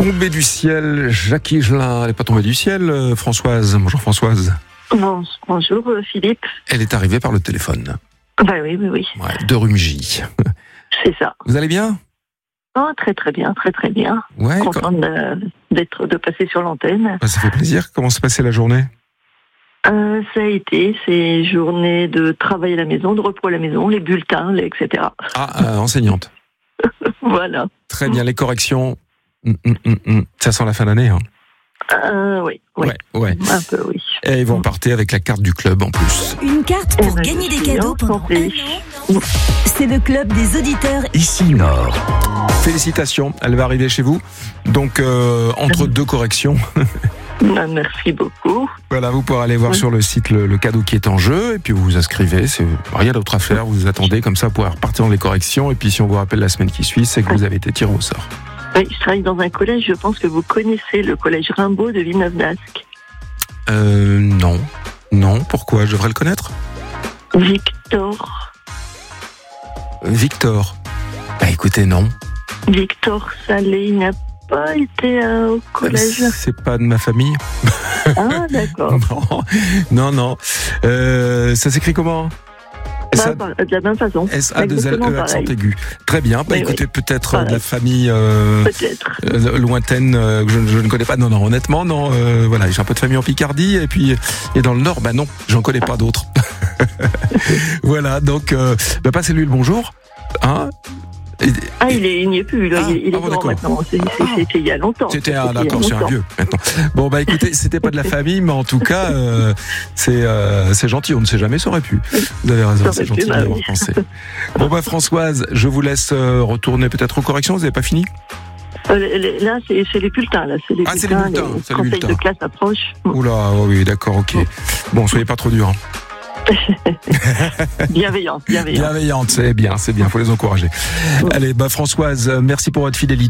Tombée du ciel, Jacques Higelin. Elle n'est pas tombée du ciel, Françoise. Bonjour Françoise. Bonjour Philippe. Elle est arrivée par le téléphone. Bah oui. Ouais, de Rumilly. C'est ça. Vous allez bien ? Oh, très bien. Ouais. Contente de passer sur l'antenne. Ça fait plaisir. Comment se passait la journée ? Ça a été ces journées de travail à la maison, de repos à la maison, les bulletins, etc. Ah, enseignante. Voilà. Très bien, les corrections. Ça sent la fin d'année, hein. Oui. Ouais. Un peu, oui. Et ils vont partir avec la carte du club en plus. Une carte pour gagner des cadeaux pendant un an. C'est le club des auditeurs Ici Nord. Félicitations, elle va arriver chez vous. Donc, entre deux corrections. Merci beaucoup. Voilà, vous pourrez aller voir sur le site le cadeau qui est en jeu. Et puis vous vous inscrivez. C'est rien d'autre à faire. Vous attendez comme ça pour repartir dans les corrections. Et puis si on vous rappelle la semaine qui suit, c'est que vous avez été tiré au sort. Oui, je travaille dans un collège, je pense que vous connaissez le collège Rimbaud de Villeneuve-d'Ascq. Non, pourquoi ? Je devrais le connaître ? Victor. Bah écoutez, non. Victor Salé, il n'a pas été au collège. C'est pas de ma famille. Ah, d'accord. Non. Ça s'écrit comment ? De la même façon. S-A-2-L-E, accent aigu. Très bien. Écoutez, peut-être de la famille peut-être. Lointaine que je ne connais pas. Non, honnêtement, non. Voilà, j'ai un peu de famille en Picardie et dans le Nord, non, j'en connais pas d'autres. Voilà, donc passez-lui le bonjour. Hein ? Il n'y est plus. Il est grand maintenant. C'était il y a longtemps. C'est un vieux maintenant. Bon, écoutez, c'était pas de la famille, mais en tout cas, c'est gentil. On ne sait jamais, ça aurait pu. Vous avez raison, c'est gentil d'y avoir pensé. Bon, Françoise, je vous laisse retourner peut-être aux corrections. Vous n'avez pas fini ? Là, c'est les bulletins. C'est les bulletins. Le conseil de classe approche. Oula, oui, d'accord, ok. Bon, soyez pas trop dur. Hein. Bienveillante, c'est bien, faut les encourager. Allez, Françoise, merci pour votre fidélité.